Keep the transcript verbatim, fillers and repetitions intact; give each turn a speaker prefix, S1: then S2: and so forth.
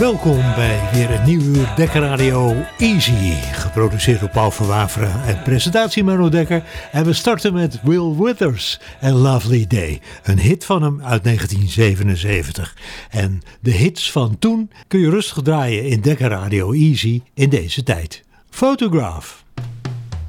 S1: Welkom bij weer een nieuw uur Dekker Radio Easy. Geproduceerd door Paul van Waveren en presentatie Menno Dekker. En we starten met Will Withers en Lovely Day. Een hit van hem uit negentien zevenenzeventig. En de hits van toen kun je rustig draaien in Dekker Radio Easy in deze tijd. Photograph.